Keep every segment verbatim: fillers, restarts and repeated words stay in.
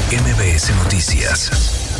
M B S Noticias.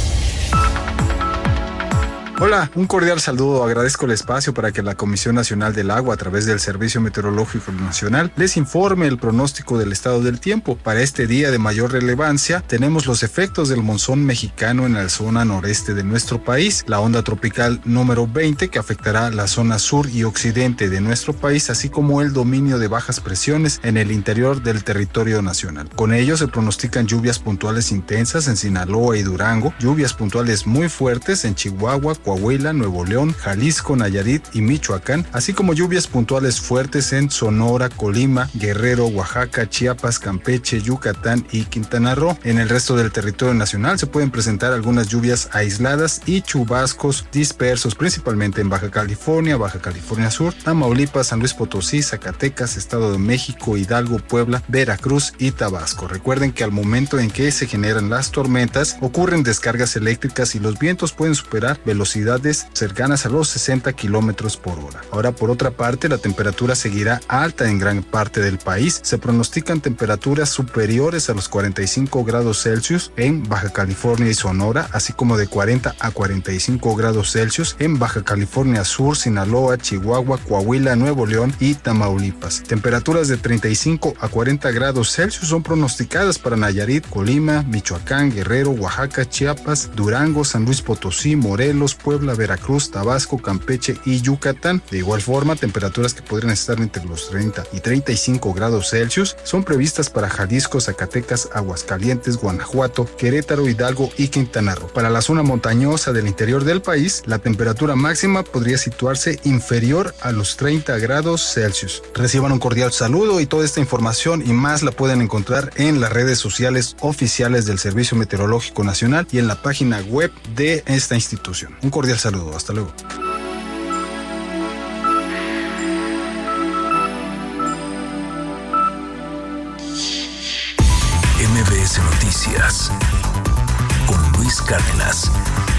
Hola, un cordial saludo. Agradezco el espacio para que la Comisión Nacional del Agua, a través del Servicio Meteorológico Nacional, les informe el pronóstico del estado del tiempo. Para este día de mayor relevancia, tenemos los efectos del monzón mexicano en la zona noreste de nuestro país, la onda tropical número veinte, que afectará la zona sur y occidente de nuestro país, así como el dominio de bajas presiones en el interior del territorio nacional. Con ello se pronostican lluvias puntuales intensas en Sinaloa y Durango, lluvias puntuales muy fuertes en Chihuahua, Coahuila, Nuevo León, Jalisco, Nayarit y Michoacán, así como lluvias puntuales fuertes en Sonora, Colima, Guerrero, Oaxaca, Chiapas, Campeche, Yucatán y Quintana Roo. En el resto del territorio nacional se pueden presentar algunas lluvias aisladas y chubascos dispersos, principalmente en Baja California, Baja California Sur, Tamaulipas, San Luis Potosí, Zacatecas, Estado de México, Hidalgo, Puebla, Veracruz y Tabasco. Recuerden que al momento en que se generan las tormentas, ocurren descargas eléctricas y los vientos pueden superar velocidades cercanas a los sesenta kilómetros por hora. Ahora, por otra parte, la temperatura seguirá alta en gran parte del país. Se pronostican temperaturas superiores a los cuarenta y cinco grados Celsius en Baja California y Sonora, así como de cuarenta a cuarenta y cinco grados Celsius en Baja California Sur, Sinaloa, Chihuahua, Coahuila, Nuevo León y Tamaulipas. Temperaturas de treinta y cinco a cuarenta grados Celsius son pronosticadas para Nayarit, Colima, Michoacán, Guerrero, Oaxaca, Chiapas, Durango, San Luis Potosí, Morelos, Puebla, Veracruz, Tabasco, Campeche y Yucatán. De igual forma, temperaturas que podrían estar entre los treinta y treinta y cinco grados Celsius son previstas para Jalisco, Zacatecas, Aguascalientes, Guanajuato, Querétaro, Hidalgo y Quintana Roo. Para la zona montañosa del interior del país, la temperatura máxima podría situarse inferior a los treinta grados Celsius. Reciban un cordial saludo y toda esta información y más la pueden encontrar en las redes sociales oficiales del Servicio Meteorológico Nacional y en la página web de esta institución. Un cordial saludo, hasta luego. M B S Noticias con Luis Cárdenas.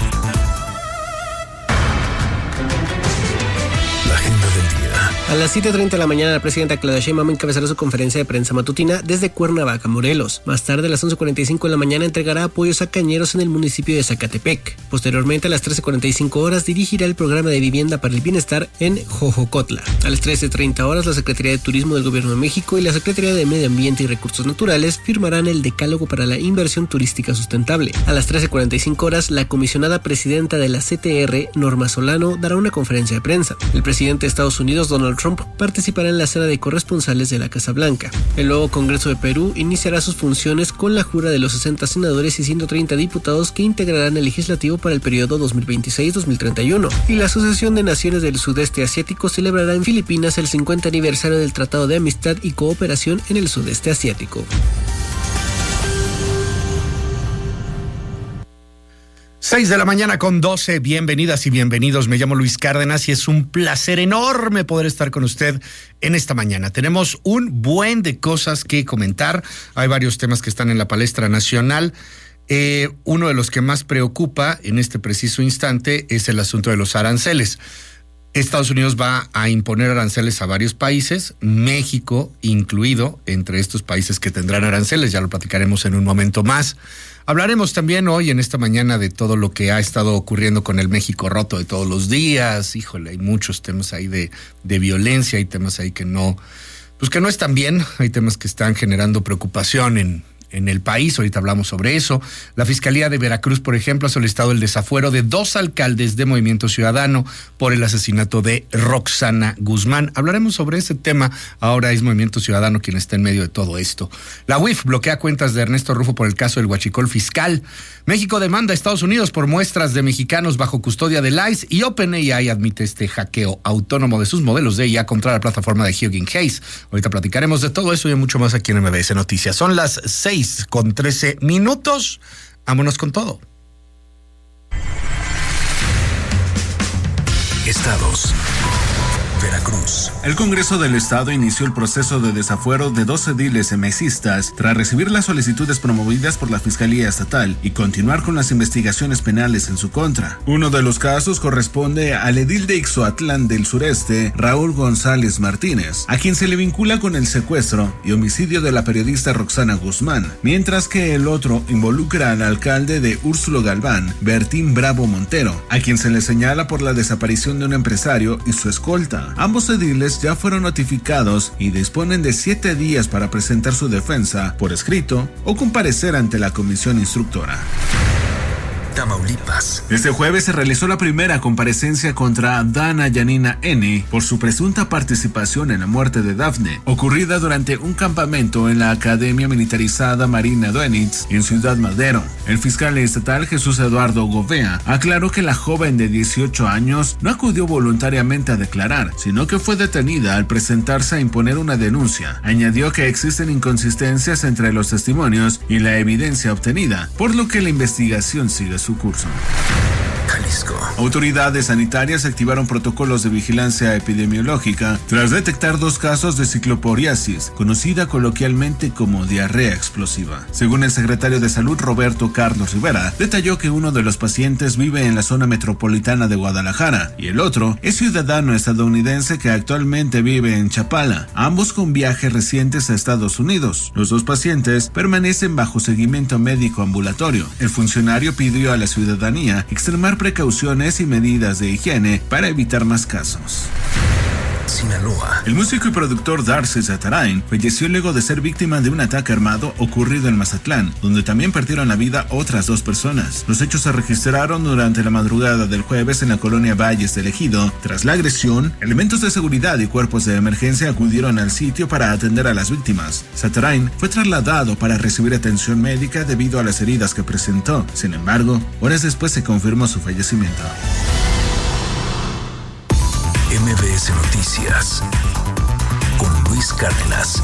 La agenda del día. A las siete treinta de la mañana, la presidenta Claudia Sheinbaum encabezará su conferencia de prensa matutina desde Cuernavaca, Morelos. Más tarde, a las once cuarenta y cinco de la mañana, entregará apoyos a cañeros en el municipio de Zacatepec. Posteriormente, a las trece cuarenta y cinco horas, dirigirá el programa de vivienda para el bienestar en Jojocotla. A las trece treinta horas, la Secretaría de Turismo del Gobierno de México y la Secretaría de Medio Ambiente y Recursos Naturales firmarán el decálogo para la inversión turística sustentable. A las trece cuarenta y cinco horas, la comisionada presidenta de la C T R, Norma Solano, dará una conferencia de prensa. El presidente de Estados Unidos, Donald Trump, participará en la cena de corresponsales de la Casa Blanca. El nuevo Congreso de Perú iniciará sus funciones con la jura de los sesenta senadores y ciento treinta diputados que integrarán el legislativo para el periodo dos mil veintiséis a dos mil treinta y uno. Y la Asociación de Naciones del Sudeste Asiático celebrará en Filipinas el cincuenta aniversario del Tratado de Amistad y Cooperación en el Sudeste Asiático. seis de la mañana con doce, bienvenidas y bienvenidos. Me llamo Luis Cárdenas y es un placer enorme poder estar con usted en esta mañana. Tenemos un buen de cosas que comentar. Hay varios temas que están en la palestra nacional. Eh, uno de los que más preocupa en este preciso instante es el asunto de los aranceles. Estados Unidos va a imponer aranceles a varios países, México incluido entre estos países que tendrán aranceles, ya lo platicaremos en un momento más. Hablaremos también hoy en esta mañana de todo lo que ha estado ocurriendo con el México roto de todos los días. Híjole, hay muchos temas ahí de, de violencia, hay temas ahí que no, pues que no están bien, hay temas que están generando preocupación en en el país. Ahorita hablamos sobre eso. La Fiscalía de Veracruz, por ejemplo, ha solicitado el desafuero de dos alcaldes de Movimiento Ciudadano por el asesinato de Roxana Guzmán. Hablaremos sobre ese tema. Ahora es Movimiento Ciudadano quien está en medio de todo esto. La U I F bloquea cuentas de Ernesto Rufo por el caso del huachicol fiscal. México demanda a Estados Unidos por muestras de mexicanos bajo custodia del I C E y OpenAI admite este hackeo autónomo de sus modelos de I A contra la plataforma de Hugging Face. Ahorita platicaremos de todo eso y mucho más aquí en M B S Noticias. Son las seis con trece minutos. Vámonos con todo. Estados. Veracruz. El Congreso del Estado inició el proceso de desafuero de dos ediles emesistas tras recibir las solicitudes promovidas por la Fiscalía Estatal y continuar con las investigaciones penales en su contra. Uno de los casos corresponde al edil de Ixoatlán del Sureste, Raúl González Martínez, a quien se le vincula con el secuestro y homicidio de la periodista Roxana Guzmán, mientras que el otro involucra al alcalde de Úrsulo Galván, Bertín Bravo Montero, a quien se le señala por la desaparición de un empresario y su escolta. Ambos ediles ya fueron notificados y disponen de siete días para presentar su defensa por escrito o comparecer ante la comisión instructora. Tamaulipas. Este jueves se realizó la primera comparecencia contra Dana Yanina N. por su presunta participación en la muerte de Dafne, ocurrida durante un campamento en la Academia Militarizada Marina Duenitz en Ciudad Madero. El fiscal estatal Jesús Eduardo Govea aclaró que la joven de dieciocho años no acudió voluntariamente a declarar, sino que fue detenida al presentarse a imponer una denuncia. Añadió que existen inconsistencias entre los testimonios y la evidencia obtenida, por lo que la investigación sigue su curso. Jalisco. Autoridades sanitarias activaron protocolos de vigilancia epidemiológica tras detectar dos casos de cicloporiasis, conocida coloquialmente como diarrea explosiva. Según el secretario de Salud Roberto Carlos Rivera, detalló que uno de los pacientes vive en la zona metropolitana de Guadalajara y el otro es ciudadano estadounidense que actualmente vive en Chapala, ambos con viajes recientes a Estados Unidos. Los dos pacientes permanecen bajo seguimiento médico ambulatorio. El funcionario pidió a la ciudadanía extremar precauciones y medidas de higiene para evitar más casos. Sinaloa. El músico y productor Darcy Zatarain falleció luego de ser víctima de un ataque armado ocurrido en Mazatlán, donde también perdieron la vida otras dos personas. Los hechos se registraron durante la madrugada del jueves en la colonia Valles del Ejido. Tras la agresión, elementos de seguridad y cuerpos de emergencia acudieron al sitio para atender a las víctimas. Zatarain fue trasladado para recibir atención médica debido a las heridas que presentó. Sin embargo, horas después se confirmó su fallecimiento. M B S Noticias con Luis Cárdenas.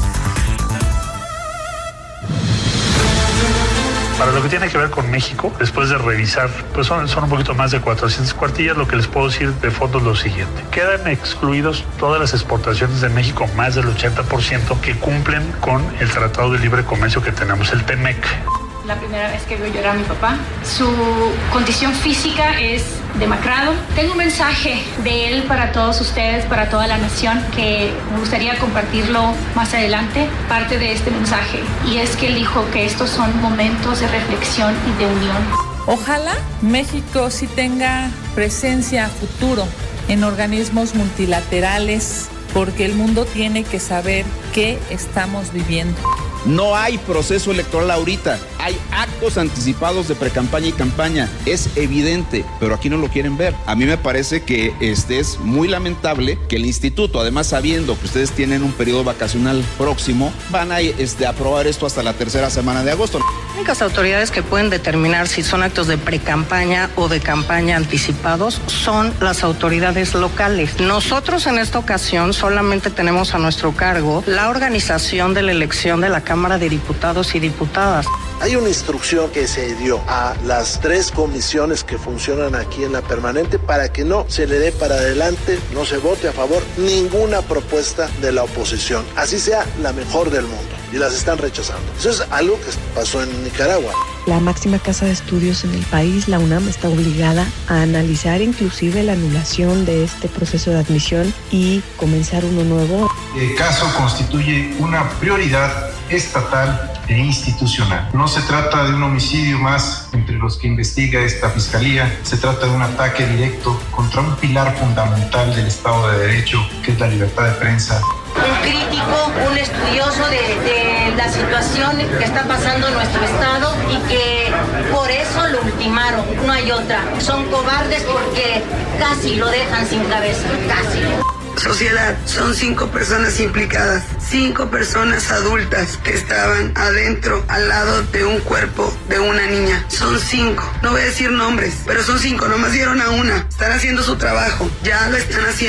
Para lo que tiene que ver con México, después de revisar, pues son, son un poquito más de cuatrocientas cuartillas, lo que les puedo decir de fondo es lo siguiente. Quedan excluidos todas las exportaciones de México, más del ochenta por ciento, que cumplen con el Tratado de Libre Comercio que tenemos, el T M E C. La primera vez que veo llorar a mi papá. Su condición física es demacrado. Tengo un mensaje de él para todos ustedes, para toda la nación, que me gustaría compartirlo más adelante, parte de este mensaje. Y es que él dijo que estos son momentos de reflexión y de unión. Ojalá México sí tenga presencia a futuro en organismos multilaterales, porque el mundo tiene que saber qué estamos viviendo. No hay proceso electoral ahorita, hay actos anticipados de precampaña y campaña, es evidente, pero aquí no lo quieren ver. A mí me parece que este es muy lamentable que el instituto, además sabiendo que ustedes tienen un periodo vacacional próximo, van a este, aprobar esto hasta la tercera semana de agosto. Las únicas autoridades que pueden determinar si son actos de precampaña o de campaña anticipados son las autoridades locales. Nosotros en esta ocasión solamente tenemos a nuestro cargo la organización de la elección de la Cámara de Diputados y Diputadas. Hay una instrucción que se dio a las tres comisiones que funcionan aquí en la permanente para que no se le dé para adelante, no se vote a favor ninguna propuesta de la oposición, así sea la mejor del mundo, y las están rechazando. Eso es algo que pasó en Nicaragua. La máxima casa de estudios en el país, la UNAM, está obligada a analizar inclusive la anulación de este proceso de admisión y comenzar uno nuevo. El caso constituye una prioridad estatal e institucional. No se trata de un homicidio más entre los que investiga esta fiscalía, se trata de un ataque directo contra un pilar fundamental del Estado de Derecho, que es la libertad de prensa. Un crítico, un estudioso de, de la situación que está pasando en nuestro estado y que por eso lo ultimaron, no hay otra. Son cobardes porque casi lo dejan sin cabeza, casi. Sociedad, son cinco personas implicadas, cinco personas adultas que estaban adentro, al lado de un cuerpo de una niña. Son cinco, no voy a decir nombres, pero son cinco, nomás dieron a una. Están haciendo su trabajo, ya lo están haciendo.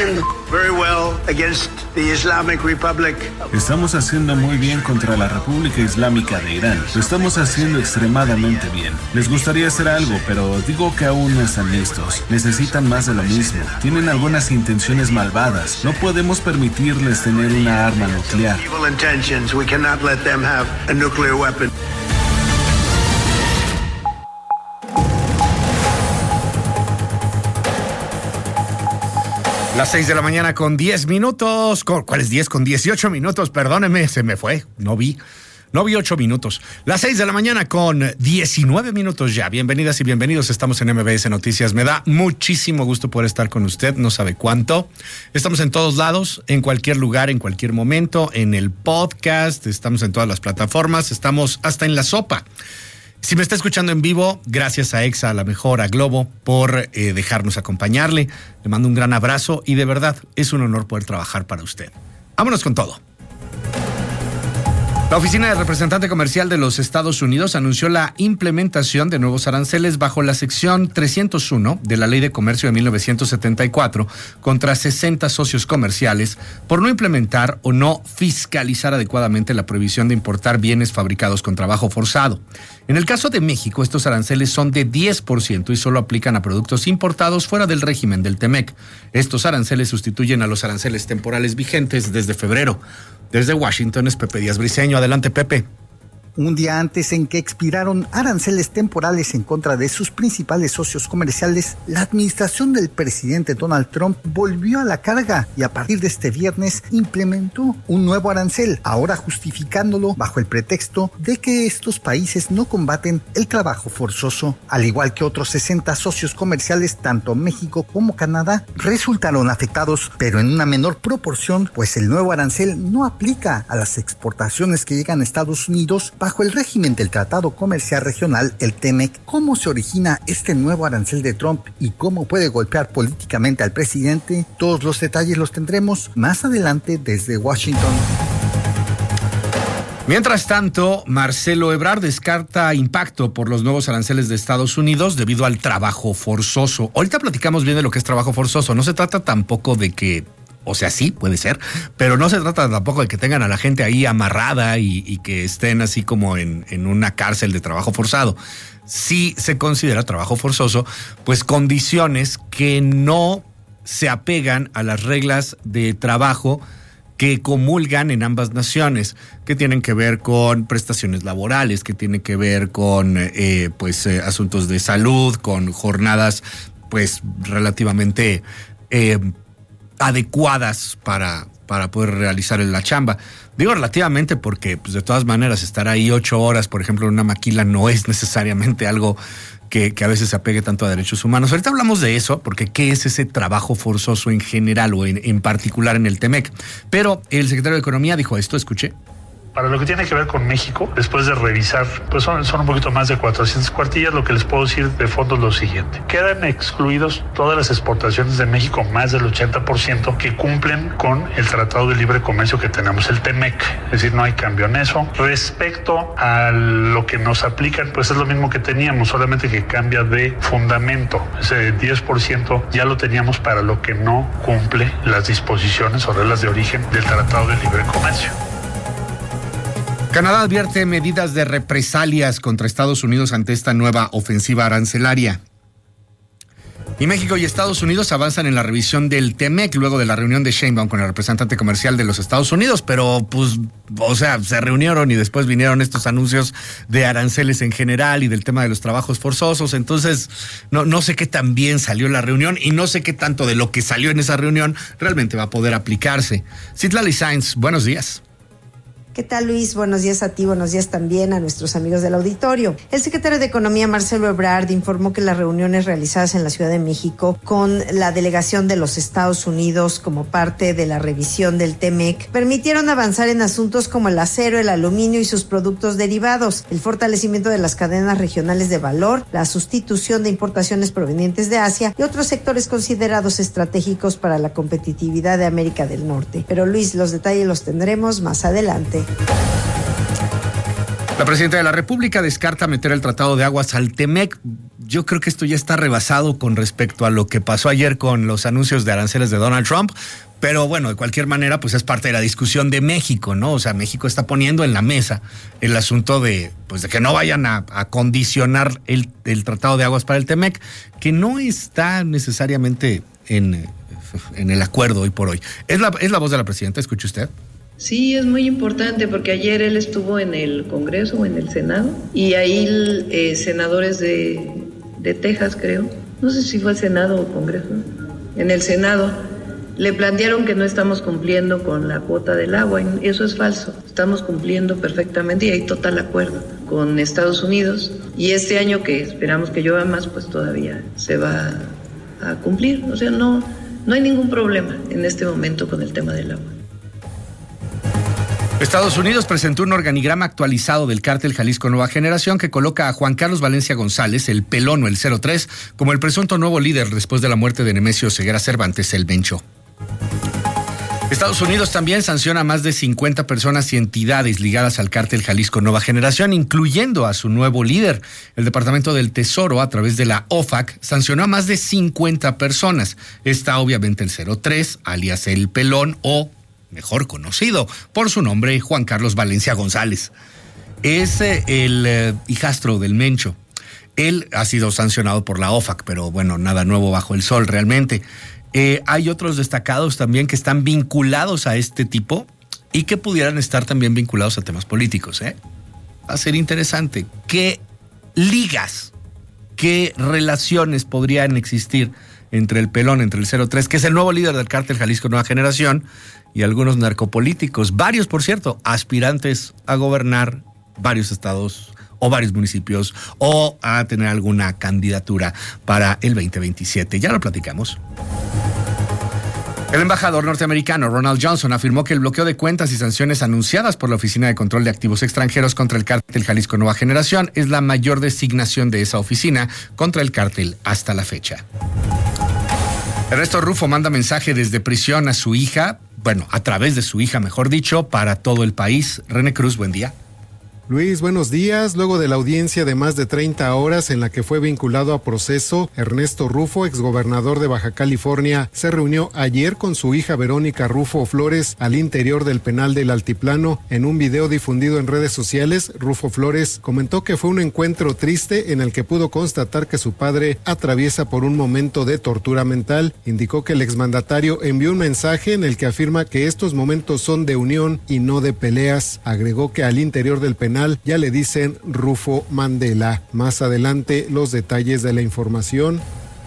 very well against the Islamic Republic. Estamos haciendo muy bien contra la República Islámica de Irán. Lo estamos haciendo extremadamente bien. Les gustaría hacer algo, pero digo que aún no están listos. Necesitan más de lo mismo. Tienen algunas intenciones malvadas. No podemos permitirles tener una arma nuclear. Evil intentions. We cannot let them have a nuclear weapon. Las seis de la mañana con diez minutos. ¿Cuál es diez? Con dieciocho minutos. Perdóneme, se me fue. No vi. No vi ocho minutos. Las seis de la mañana con diecinueve minutos ya. Bienvenidas y bienvenidos. Estamos en M B S Noticias. Me da muchísimo gusto poder estar con usted. No sabe cuánto. Estamos en todos lados, en cualquier lugar, en cualquier momento, en el podcast. Estamos en todas las plataformas. Estamos hasta en la sopa. Si me está escuchando en vivo, gracias a Exa, a La Mejor, a Globo, por eh, dejarnos acompañarle. Le mando un gran abrazo y de verdad es un honor poder trabajar para usted. Vámonos con todo. La Oficina del Representante Comercial de los Estados Unidos anunció la implementación de nuevos aranceles bajo la sección trescientos uno de la Ley de Comercio de mil novecientos setenta y cuatro contra sesenta socios comerciales por no implementar o no fiscalizar adecuadamente la prohibición de importar bienes fabricados con trabajo forzado. En el caso de México, estos aranceles son de diez por ciento y solo aplican a productos importados fuera del régimen del T M E C. Estos aranceles sustituyen a los aranceles temporales vigentes desde febrero. Desde Washington es Pepe Díaz Briceño. Adelante, Pepe. Un día antes en que expiraron aranceles temporales en contra de sus principales socios comerciales, la administración del presidente Donald Trump volvió a la carga y a partir de este viernes implementó un nuevo arancel, ahora justificándolo bajo el pretexto de que estos países no combaten el trabajo forzoso. Al igual que otros sesenta socios comerciales, tanto México como Canadá resultaron afectados, pero en una menor proporción, pues el nuevo arancel no aplica a las exportaciones que llegan a Estados Unidos bajo el régimen del Tratado Comercial Regional, el T M E C. ¿Cómo se origina este nuevo arancel de Trump y cómo puede golpear políticamente al presidente? Todos los detalles los tendremos más adelante desde Washington. Mientras tanto, Marcelo Ebrard descarta impacto por los nuevos aranceles de Estados Unidos debido al trabajo forzoso. Ahorita platicamos bien de lo que es trabajo forzoso. No se trata tampoco de que... O sea, sí, puede ser, pero no se trata tampoco de que tengan a la gente ahí amarrada y, y que estén así como en, en una cárcel de trabajo forzado. Sí se considera trabajo forzoso, pues condiciones que no se apegan a las reglas de trabajo que comulgan en ambas naciones, que tienen que ver con prestaciones laborales, que tienen que ver con eh, pues eh, asuntos de salud, con jornadas pues relativamente... Eh, adecuadas para, para poder realizar la chamba. Digo relativamente porque pues de todas maneras estar ahí ocho horas, por ejemplo, en una maquila no es necesariamente algo que, que a veces se apegue tanto a derechos humanos. Ahorita hablamos de eso, porque ¿qué es ese trabajo forzoso en general o en, en particular en el T M E C? Pero el secretario de Economía dijo esto, escuché. Para lo que tiene que ver con México, después de revisar, pues son, son un poquito más de cuatrocientas cuartillas, lo que les puedo decir de fondo es lo siguiente. Quedan excluidos todas las exportaciones de México, más del ochenta por ciento, que cumplen con el Tratado de Libre Comercio que tenemos, el T M E C. Es decir, no hay cambio en eso. Respecto a lo que nos aplican, pues es lo mismo que teníamos, solamente que cambia de fundamento. Ese diez por ciento ya lo teníamos para lo que no cumple las disposiciones o reglas de origen del Tratado de Libre Comercio. Canadá advierte medidas de represalias contra Estados Unidos ante esta nueva ofensiva arancelaria. Y México y Estados Unidos avanzan en la revisión del T M E C luego de la reunión de Sheinbaum con el representante comercial de los Estados Unidos, pero pues, o sea, se reunieron y después vinieron estos anuncios de aranceles en general y del tema de los trabajos forzosos, entonces no, no sé qué tan bien salió la reunión y no sé qué tanto de lo que salió en esa reunión realmente va a poder aplicarse. Citlali Sainz, buenos días. ¿Qué tal, Luis? Buenos días a ti, buenos días también a nuestros amigos del auditorio. El secretario de Economía, Marcelo Ebrard, informó que las reuniones realizadas en la Ciudad de México con la delegación de los Estados Unidos como parte de la revisión del T M E C permitieron avanzar en asuntos como el acero, el aluminio y sus productos derivados, el fortalecimiento de las cadenas regionales de valor, la sustitución de importaciones provenientes de Asia y otros sectores considerados estratégicos para la competitividad de América del Norte. Pero, Luis, los detalles los tendremos más adelante. La presidenta de la República descarta meter el Tratado de Aguas al T M E C. Yo creo que esto ya está rebasado con respecto a lo que pasó ayer con los anuncios de aranceles de Donald Trump, Pero bueno, de cualquier manera, pues es parte de la discusión de México, ¿no? O sea, México está poniendo en la mesa el asunto de, pues, de que no vayan a, a condicionar el, el Tratado de Aguas para el Temec, que no está necesariamente en, en el acuerdo hoy por hoy. Es la, es la voz de la presidenta, escuche usted. Sí, es muy importante porque ayer él estuvo en el Congreso o en el Senado y ahí eh, senadores de, de Texas, creo, no sé si fue el Senado o Congreso, en el Senado, le plantearon que no estamos cumpliendo con la cuota del agua, y eso es falso. Estamos cumpliendo perfectamente y hay total acuerdo con Estados Unidos. Y este año, que esperamos que llueva más, pues todavía se va a cumplir. O sea, no, no hay ningún problema en este momento con el tema del agua. Estados Unidos presentó un organigrama actualizado del cártel Jalisco Nueva Generación que coloca a Juan Carlos Valencia González, el Pelón o el cero tres, como el presunto nuevo líder después de la muerte de Nemesio Ceguera Cervantes, el Mencho. Estados Unidos también sanciona a más de cincuenta personas y entidades ligadas al cártel Jalisco Nueva Generación, incluyendo a su nuevo líder. El Departamento del Tesoro, a través de la O F A C, sancionó a más de cincuenta personas. Está obviamente el cero tres, alias el Pelón, o mejor conocido por su nombre, Juan Carlos Valencia González. Es eh, el eh, hijastro del Mencho. Él ha sido sancionado por la O F A C, pero bueno, nada nuevo bajo el sol realmente. Eh, hay otros destacados también que están vinculados a este tipo y que pudieran estar también vinculados a temas políticos, ¿eh? Va a ser interesante. ¿Qué ligas, qué relaciones podrían existir entre el Pelón, entre el cero tres, que es el nuevo líder del cártel Jalisco Nueva Generación, y algunos narcopolíticos, varios, por cierto, aspirantes a gobernar varios estados o varios municipios o a tener alguna candidatura para el veinte veintisiete? Ya lo platicamos. El embajador norteamericano Ronald Johnson afirmó que el bloqueo de cuentas y sanciones anunciadas por la Oficina de Control de Activos Extranjeros contra el cártel Jalisco Nueva Generación es la mayor designación de esa oficina contra el cártel hasta la fecha. Ernesto Rufo manda mensaje desde prisión a su hija, bueno, a través de su hija, mejor dicho, para todo el país. René Cruz, buen día. Luis, buenos días. Luego de la audiencia de más de treinta horas en la que fue vinculado a proceso, Ernesto Rufo, exgobernador de Baja California, se reunió ayer con su hija Verónica Rufo Flores al interior del penal del Altiplano. En un video difundido en redes sociales, Rufo Flores comentó que fue un encuentro triste en el que pudo constatar que su padre atraviesa por un momento de tortura mental. Indicó que el exmandatario envió un mensaje en el que afirma que estos momentos son de unión y no de peleas. Agregó que al interior del penal ya le dicen Rufo Mandela. Más adelante los detalles de la información.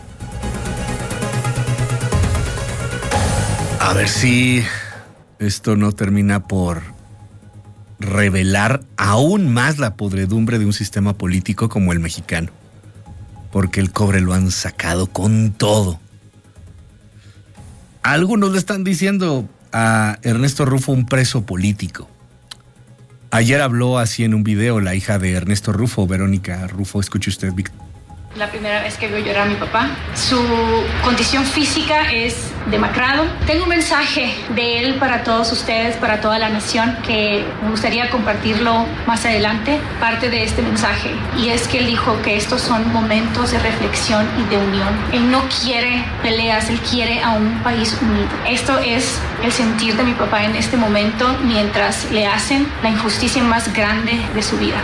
A ver si esto no termina por revelar aún más la podredumbre de un sistema político como el mexicano, porque el cobre lo han sacado con todo. Algunos le están diciendo a Ernesto Rufo un preso político. Ayer habló así en un video la hija de Ernesto Rufo, Verónica Rufo. Escuche usted, Víctor. La primera vez que veo llorar a mi papá. Su condición física es demacrado. Tengo un mensaje de él para todos ustedes, para toda la nación, que me gustaría compartirlo más adelante, parte de este mensaje. Y es que él dijo que estos son momentos de reflexión y de unión. Él no quiere peleas, él quiere a un país unido. Esto es el sentir de mi papá en este momento, mientras le hacen la injusticia más grande de su vida.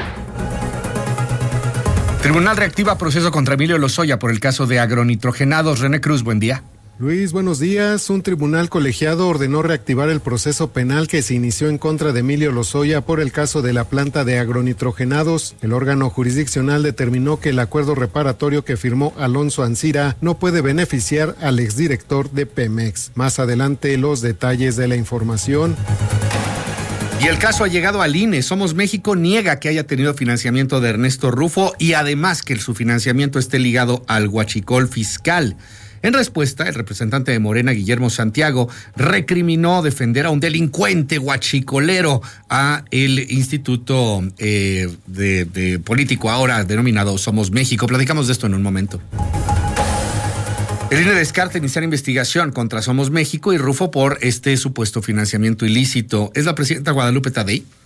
Tribunal reactiva proceso contra Emilio Lozoya por el caso de agronitrogenados. René Cruz, buen día. Luis, buenos días. Un tribunal colegiado ordenó reactivar el proceso penal que se inició en contra de Emilio Lozoya por el caso de la planta de agronitrogenados. El órgano jurisdiccional determinó que el acuerdo reparatorio que firmó Alonso Ancira no puede beneficiar al exdirector de Pemex. Más adelante los detalles de la información. Y el caso ha llegado al I N E. Somos México niega que haya tenido financiamiento de Ernesto Rufo y además que su financiamiento esté ligado al huachicol fiscal. En respuesta, el representante de Morena, Guillermo Santiago, recriminó defender a un delincuente huachicolero a el Instituto eh, de, de Político, ahora denominado Somos México. Platicamos de esto en un momento. El I N E descarta iniciar investigación contra Somos México y Rufo por este supuesto financiamiento ilícito. ¿Es la presidenta Guadalupe Tadei?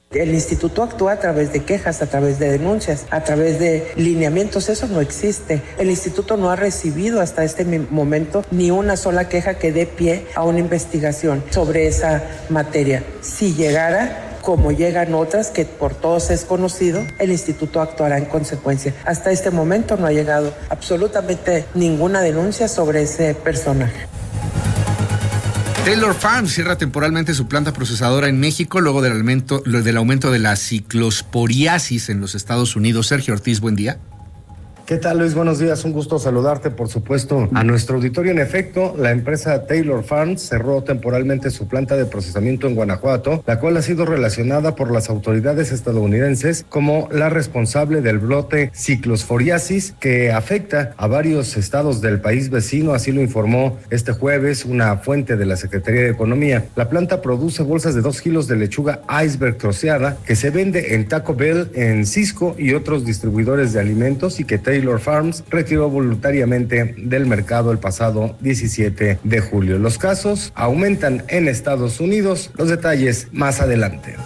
El instituto actúa a través de quejas, a través de denuncias, a través de lineamientos. Eso no existe. El instituto no ha recibido hasta este momento ni una sola queja que dé pie a una investigación sobre esa materia. Si llegara, como llegan otras que por todos es conocido, el instituto actuará en consecuencia. Hasta este momento no ha llegado absolutamente ninguna denuncia sobre ese personaje. Taylor Farms cierra temporalmente su planta procesadora en México luego del aumento, del aumento de la ciclosporiasis en los Estados Unidos. Sergio Ortiz, buen día. ¿Qué tal, Luis? Buenos días, un gusto saludarte, por supuesto, a nuestro auditorio. En efecto, la empresa Taylor Farms cerró temporalmente su planta de procesamiento en Guanajuato, la cual ha sido relacionada por las autoridades estadounidenses como la responsable del brote ciclosporiasis que afecta a varios estados del país vecino, así lo informó este jueves una fuente de la Secretaría de Economía. La planta produce bolsas de dos kilos de lechuga iceberg troceada que se vende en Taco Bell, en Cisco y otros distribuidores de alimentos, y que Taylor Taylor Farms retiró voluntariamente del mercado el pasado diecisiete de julio. Los casos aumentan en Estados Unidos. Los detalles más adelante.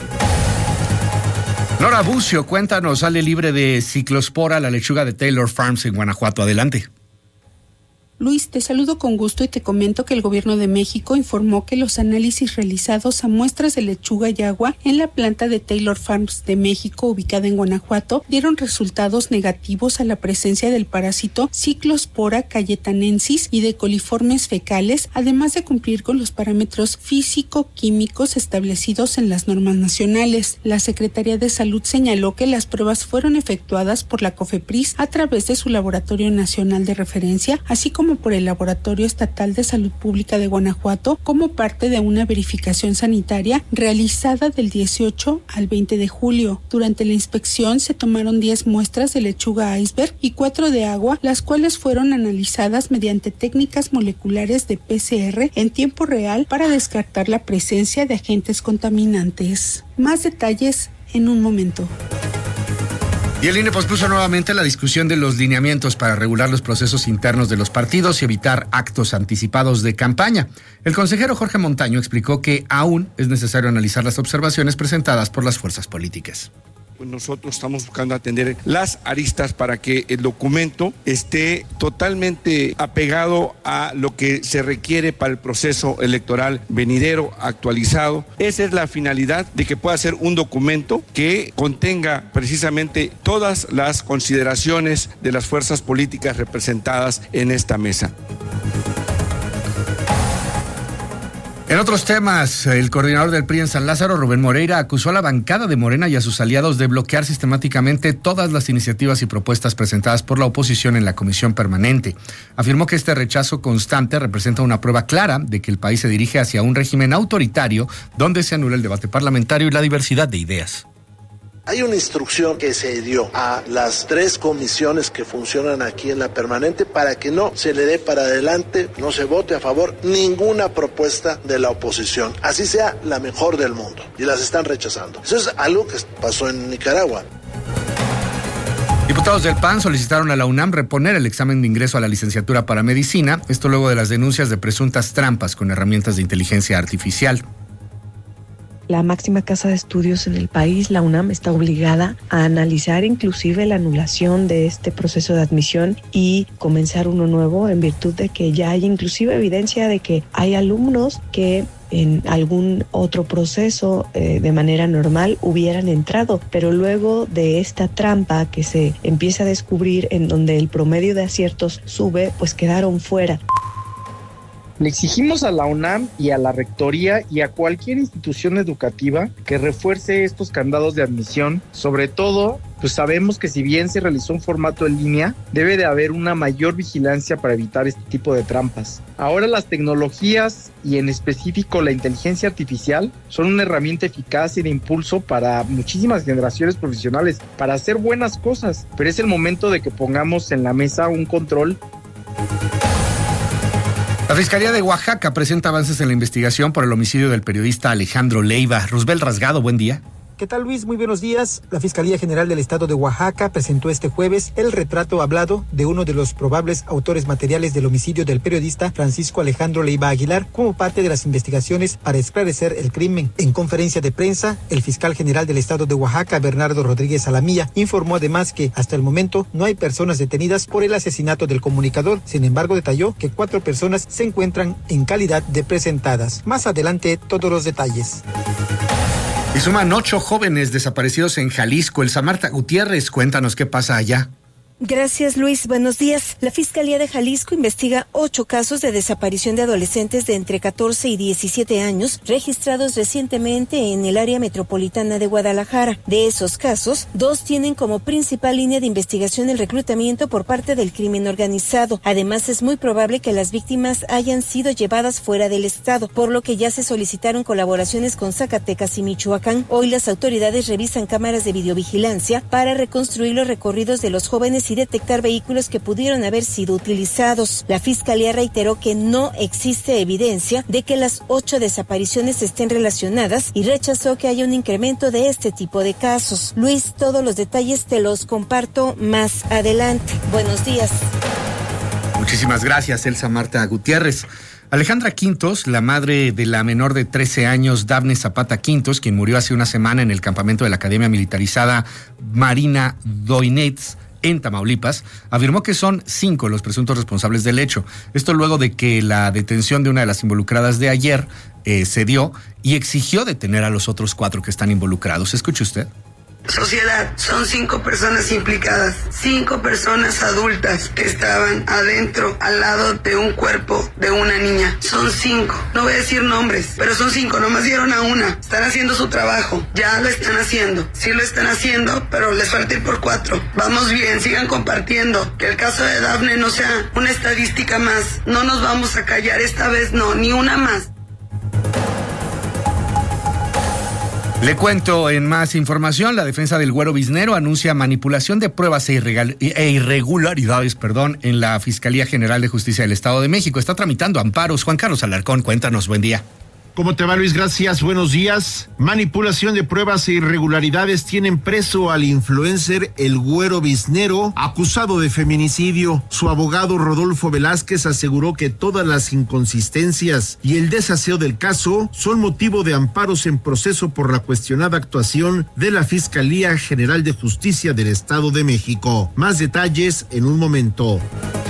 Nora Bucio, cuéntanos, sale libre de ciclospora la lechuga de Taylor Farms en Guanajuato. Adelante. Luis, te saludo con gusto y te comento que el Gobierno de México informó que los análisis realizados a muestras de lechuga y agua en la planta de Taylor Farms de México, ubicada en Guanajuato, dieron resultados negativos a la presencia del parásito Cyclospora cayetanensis y de coliformes fecales, además de cumplir con los parámetros físico-químicos establecidos en las normas nacionales. La Secretaría de Salud señaló que las pruebas fueron efectuadas por la COFEPRIS a través de su Laboratorio Nacional de Referencia, así como por el Laboratorio Estatal de Salud Pública de Guanajuato, como parte de una verificación sanitaria realizada del dieciocho al veinte de julio. Durante la inspección se tomaron diez muestras de lechuga iceberg y cuatro de agua, las cuales fueron analizadas mediante técnicas moleculares de P C R en tiempo real para descartar la presencia de agentes contaminantes. Más detalles en un momento. Y el I N E pospuso nuevamente la discusión de los lineamientos para regular los procesos internos de los partidos y evitar actos anticipados de campaña. El consejero Jorge Montaño explicó que aún es necesario analizar las observaciones presentadas por las fuerzas políticas. Nosotros estamos buscando atender las aristas para que el documento esté totalmente apegado a lo que se requiere para el proceso electoral venidero, actualizado. Esa es la finalidad, de que pueda ser un documento que contenga precisamente todas las consideraciones de las fuerzas políticas representadas en esta mesa. En otros temas, el coordinador del P R I en San Lázaro, Rubén Moreira, acusó a la bancada de Morena y a sus aliados de bloquear sistemáticamente todas las iniciativas y propuestas presentadas por la oposición en la comisión permanente. Afirmó que este rechazo constante representa una prueba clara de que el país se dirige hacia un régimen autoritario donde se anula el debate parlamentario y la diversidad de ideas. Hay una instrucción que se dio a las tres comisiones que funcionan aquí en la permanente para que no se le dé para adelante, no se vote a favor ninguna propuesta de la oposición, así sea la mejor del mundo, y las están rechazando. Eso es algo que pasó en Nicaragua. Diputados del P A N solicitaron a la UNAM reponer el examen de ingreso a la licenciatura para medicina, esto luego de las denuncias de presuntas trampas con herramientas de inteligencia artificial. La máxima casa de estudios en el país, la UNAM, está obligada a analizar inclusive la anulación de este proceso de admisión y comenzar uno nuevo, en virtud de que ya hay inclusive evidencia de que hay alumnos que en algún otro proceso eh, de manera normal hubieran entrado, pero luego de esta trampa que se empieza a descubrir, en donde el promedio de aciertos sube, pues quedaron fuera. Le exigimos a la UNAM y a la Rectoría y a cualquier institución educativa que refuerce estos candados de admisión. Sobre todo, pues sabemos que si bien se realizó un formato en línea, debe de haber una mayor vigilancia para evitar este tipo de trampas. Ahora las tecnologías y en específico la inteligencia artificial son una herramienta eficaz y de impulso para muchísimas generaciones profesionales para hacer buenas cosas, pero es el momento de que pongamos en la mesa un control. La Fiscalía de Oaxaca presenta avances en la investigación por el homicidio del periodista Alejandro Leiva. Roosevelt Rasgado, buen día. ¿Qué tal, Luis? Muy buenos días. La Fiscalía General del Estado de Oaxaca presentó este jueves el retrato hablado de uno de los probables autores materiales del homicidio del periodista Francisco Alejandro Leiva Aguilar como parte de las investigaciones para esclarecer el crimen. En conferencia de prensa, el fiscal general del Estado de Oaxaca, Bernardo Rodríguez Alamilla, informó además que hasta el momento no hay personas detenidas por el asesinato del comunicador. Sin embargo, detalló que cuatro personas se encuentran en calidad de presentadas. Más adelante, todos los detalles. Y suman ocho jóvenes desaparecidos en Jalisco. Elsa Marta Gutiérrez, cuéntanos qué pasa allá. Gracias, Luis. Buenos días. La Fiscalía de Jalisco investiga ocho casos de desaparición de adolescentes de entre catorce y diecisiete años registrados recientemente en el área metropolitana de Guadalajara. De esos casos, dos tienen como principal línea de investigación el reclutamiento por parte del crimen organizado. Además, es muy probable que las víctimas hayan sido llevadas fuera del estado, por lo que ya se solicitaron colaboraciones con Zacatecas y Michoacán. Hoy las autoridades revisan cámaras de videovigilancia para reconstruir los recorridos de los jóvenes y detectar vehículos que pudieron haber sido utilizados. La Fiscalía reiteró que no existe evidencia de que las ocho desapariciones estén relacionadas y rechazó que haya un incremento de este tipo de casos. Luis, todos los detalles te los comparto más adelante. Buenos días. Muchísimas gracias, Elsa Marta Gutiérrez. Alejandra Quintos, la madre de la menor de trece años, Dafne Zapata Quintos, quien murió hace una semana en el campamento de la Academia Militarizada Marina Doinets, en Tamaulipas, afirmó que son cinco los presuntos responsables del hecho. Esto luego de que la detención de una de las involucradas de ayer eh, se dio y exigió detener a los otros cuatro que están involucrados. Escuche usted. Sociedad, son cinco personas implicadas, cinco personas adultas que estaban adentro, al lado de un cuerpo de una niña. Son cinco, no voy a decir nombres, pero son cinco, nomás dieron a una. Están haciendo su trabajo, ya lo están haciendo, sí lo están haciendo, pero les falta ir por cuatro. Vamos bien, sigan compartiendo, que el caso de Dafne no sea una estadística más. No nos vamos a callar, esta vez no, ni una más. Le cuento en más información, la defensa del Güero Biznero anuncia manipulación de pruebas e, irregal, e irregularidades perdón, en la Fiscalía General de Justicia del Estado de México. Está tramitando amparos. Juan Carlos Alarcón, cuéntanos, buen día. ¿Cómo te va, Luis? Gracias, buenos días. Manipulación de pruebas e irregularidades tienen preso al influencer El Güero Biznero, acusado de feminicidio. Su abogado Rodolfo Velázquez aseguró que todas las inconsistencias y el desaseo del caso son motivo de amparos en proceso por la cuestionada actuación de la Fiscalía General de Justicia del Estado de México. Más detalles en un momento.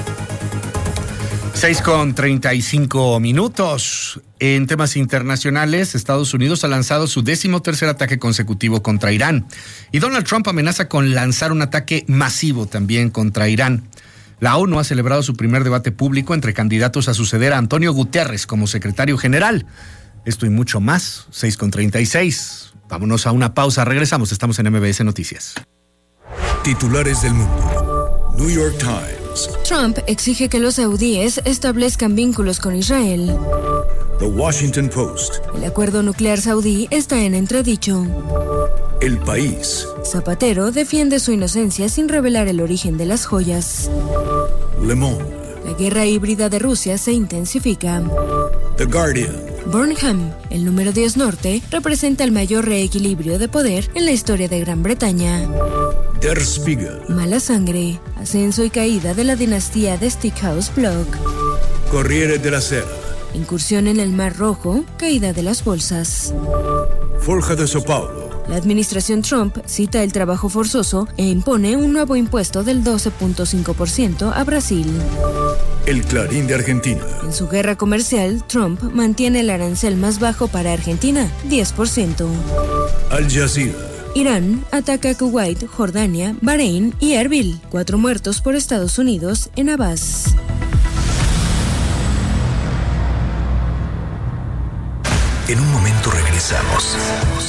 seis con treinta y cinco minutos. En temas internacionales, Estados Unidos ha lanzado su décimo tercer ataque consecutivo contra Irán. Y Donald Trump amenaza con lanzar un ataque masivo también contra Irán. La ONU ha celebrado su primer debate público entre candidatos a suceder a Antonio Guterres como secretario general. Esto y mucho más, seis con treinta y seis. Vámonos a una pausa, regresamos, estamos en M B S Noticias. Titulares del mundo. New York Times. Trump exige que los saudíes establezcan vínculos con Israel. The Washington Post. El acuerdo nuclear saudí está en entredicho. El País. Zapatero defiende su inocencia sin revelar el origen de las joyas. Le Monde. La guerra híbrida de Rusia se intensifica. The Guardian. Burnham, el número diez norte, representa el mayor reequilibrio de poder en la historia de Gran Bretaña. Der Spiegel. Mala sangre, ascenso y caída de la dinastía de Stickhouse Block. Corriere della Sera. Incursión en el Mar Rojo, caída de las bolsas. Folha de São Paulo. La administración Trump cita el trabajo forzoso e impone un nuevo impuesto del doce punto cinco por ciento a Brasil. El Clarín de Argentina. En su guerra comercial, Trump mantiene el arancel más bajo para Argentina, diez por ciento. Al Jazeera. Irán ataca a Kuwait, Jordania, Bahrein y Erbil. Cuatro muertos por Estados Unidos en Abbas. En un momento regresamos.